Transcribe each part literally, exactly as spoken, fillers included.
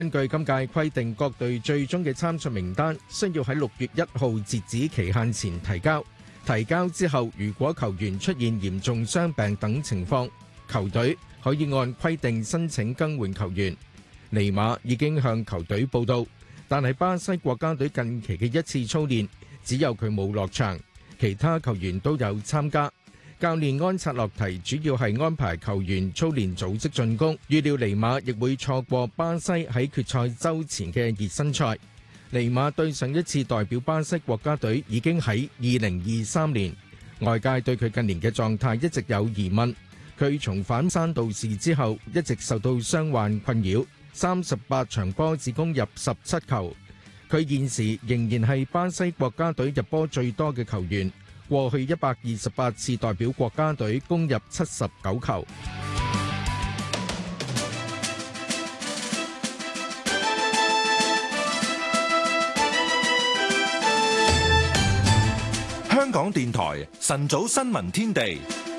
根據今屆規定，各隊最終嘅參賽名單需要喺六月一號截止期限前提交。提交之後，如果球員出現嚴重傷病等情況，球隊可以按規定申請更換球員。尼馬已經向球隊報到，但係巴西國家隊近期嘅一次操練，只有佢冇落場，其他球員都有參加。教練安察洛提主要係安排球員操練組織進攻，預料尼馬亦會錯過巴西喺決賽週前嘅熱身賽。尼馬對上一次代表巴西國家隊已經喺二零二三年，外界對佢近年嘅狀態一直有疑問。佢重返山道士之後，一直受到傷患困擾，三十八場波只攻入十七球。佢現時仍然係巴西國家隊入波最多嘅球員。過去一百二十八次代表國家隊攻入七十九球。 香港電台晨早新聞天地。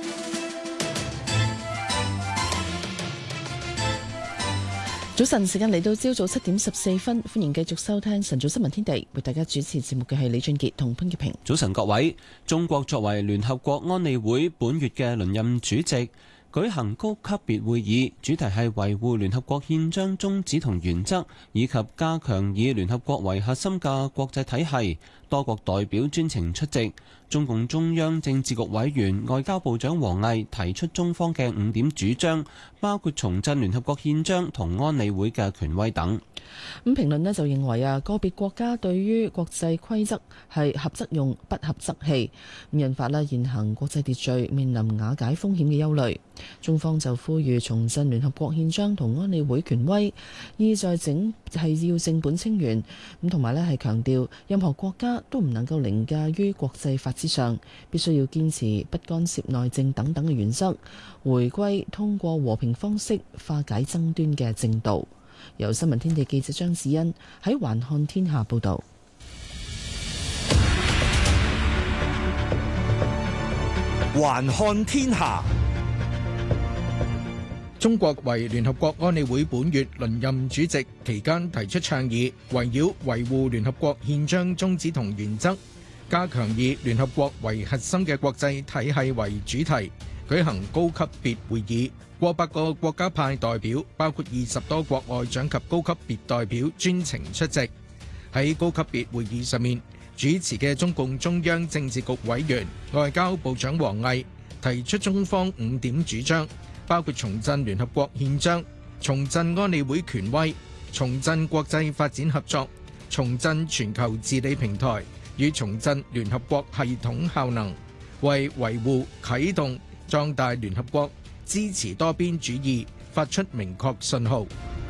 早晨時間嚟到朝早七點十四分，歡迎繼續收聽晨早新聞天地，為大家主持節目嘅係李俊傑同潘潔平。 早晨各位，中國作為聯合國安理會本月嘅輪任主席，舉行高級別會議，主題係維護聯合國憲章宗旨同原則，以及加強以聯合國為核心嘅國際體系。多國代表專程出席。中共中央政治局委員外交部長王毅提出中方嘅五點主張，包括重振聯合國憲章同安理會嘅權威等。 咁評論呢就認為啊，個別國家對於國際規則係合則用，不合則棄，咁引發啦現行國際秩序面臨瓦解風險嘅憂慮。中方就呼籲重振聯合國憲章同安理會權威，意在整係要正本清源，咁同埋咧係強調任何國家都唔能夠凌駕於國際法之上，必須要堅持不干涉內政等等嘅原則，回歸通過和平方式化解爭端嘅正道。由新聞天地記者張子欣喺環看天下報道。 環看天下。 中國為聯合國安理會本月輪任主席期間提出倡議，圍繞維護聯合國憲章宗旨同原則，加強以聯合國為核心嘅國際體系為主題，舉行高級別會議。過百個國家派代表，包括二十多國外長及高級別代表專程出席。喺高級別會議上面，主持嘅中共中央政治局委員外交部長王毅提出中方五點主張，包括重振聯合國憲章、重振安理會權威、重振國際發展合作、重振全球治理平台與重振聯合國系統效能，為維護、啟動、壯大聯合國、支持多邊主義發出明確信號。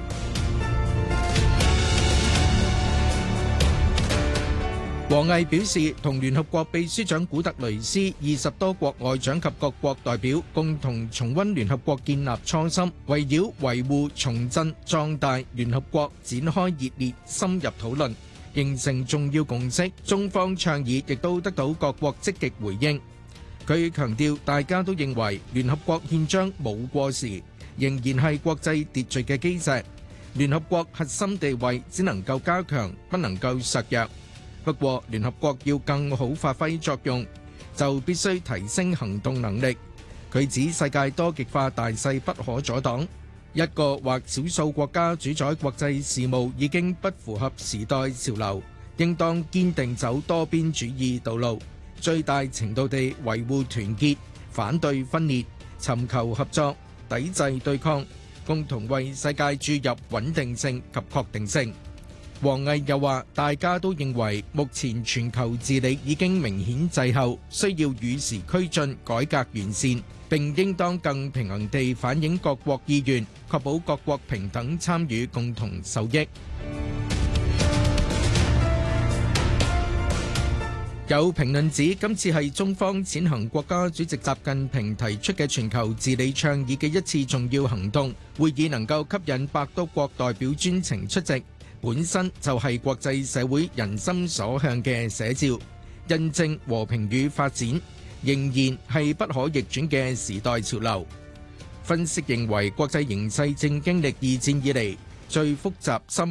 王毅表示，同聯合國秘書長古特雷斯、二十多國外長及各國代表共同重溫聯合國建立初心，圍繞維護、重振、壯大聯合國展開熱烈深入討論，形成重要共識。中方倡議亦都得到各國積極回應。佢強調，大家都認為聯合國憲章冇過時，仍然係國際秩序嘅基石。聯合國核心地位只能夠加強，不能夠削弱。不過，聯合國要更好發揮作用，就必須提升行動能力。佢指世界多極化大勢不可阻擋，一個或少數國家主宰國際事務已經不符合時代潮流，應當堅定走多邊主義道路，最大程度地維護團結，反對分裂，尋求合作，抵制對抗，共同為世界注入穩定性及確定性。王毅又話，大家都認為目前全球治理已經明顯滯後，需要與時俱進，改革完善，並應當更平衡地反映各國意願，確保各國平等參與，共同受益。有評論指，今次係中方踐行國家主席習近平提出嘅全球治理倡議嘅一次重要行動。會議能夠吸引百多國代表專程出席，本身就係國際社會人心所向嘅寫照，印證和平與發展仍然係不可逆轉嘅時代潮流。分析認為，國際形勢正經歷二戰以嚟最複雜深